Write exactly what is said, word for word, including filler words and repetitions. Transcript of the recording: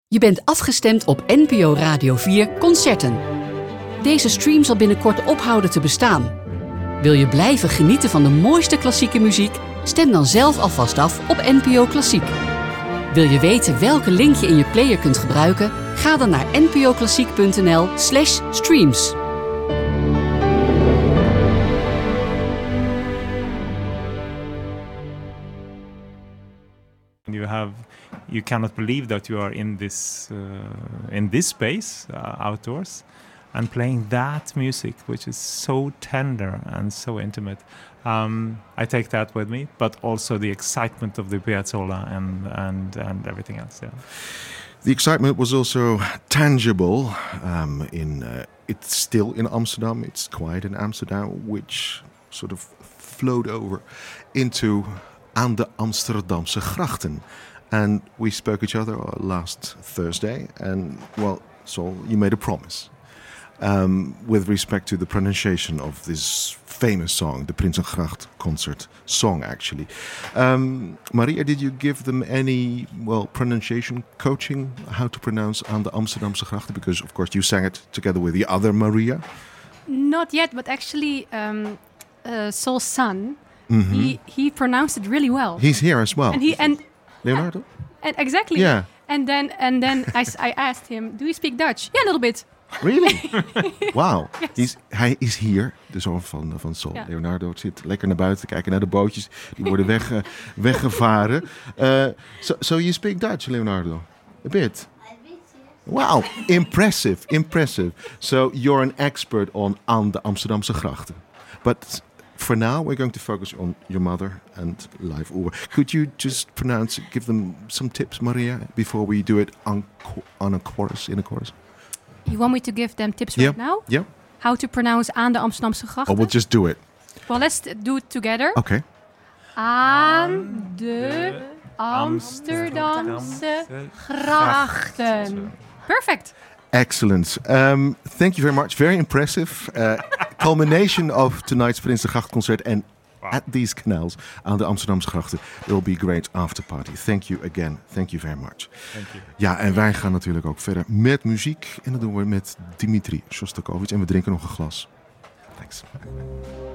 Je bent afgestemd op N P O Radio vier Concerten. Deze stream zal binnenkort ophouden te bestaan. Wil je blijven genieten van de mooiste klassieke muziek? Stem dan zelf alvast af op N P O Klassiek. Wil je weten welke link je in je player kunt gebruiken? Ga dan naar npoklassiek.nl slash streams. You have, you cannot believe that you are in this uh, in this space uh, outdoors, and playing that music, which is so tender and so intimate. Um, I take that with me, but also the excitement of the Piazzolla and and and everything else. Yeah. The excitement was also tangible. Um, in uh, it's still in Amsterdam. It's quiet in Amsterdam, which sort of flowed over into aan de Amsterdamse grachten. And we spoke each other last Thursday, and well, so you made a promise um, with respect to the pronunciation of this famous song, the Prinsengracht concert song, actually. Um, Maria, did you give them any, well, pronunciation coaching, how to pronounce aan de Amsterdamse grachten? Because, of course, you sang it together with the other Maria. Not yet, but actually, um, uh, Sol's son, Mm-hmm. he he pronounced it really well. He's here as well. And he and Leonardo? and exactly. Yeah. And then and then I, s- I asked him, "Do you speak Dutch?" Yeah, a little bit. Really? Wow. Yes. He's, hij is hier, de zoon van, van Sol. Ja. Leonardo zit lekker naar buiten te kijken naar de bootjes. Die worden weg, weggevaren. Uh, so, so you speak Dutch, Leonardo? A bit? Wow, impressive, impressive. So you're an expert on aan de Amsterdamse grachten. But for now, we're going to focus on your mother and Live Oer. Could you just pronounce, give them some tips, Maria, before we do it on, on a chorus, in a chorus? You want me to give them tips Yeah. right now? Yeah. How to pronounce aan de Amsterdamse grachten? Or we'll just do it. Well, let's t- do it together. Okay. Aan de Amsterdamse grachten. Perfect. Excellent. Um, thank you very much. Very impressive. Uh, culmination of tonight's Prinsengracht concert. And Wow. at these canals aan de Amsterdamse grachten, there will be a great after party. Thank you again. Thank you very much. Thank you. Ja, en wij gaan natuurlijk ook verder met muziek. En dat doen we met Dimitri Shostakovich. En we drinken nog een glas. Thanks.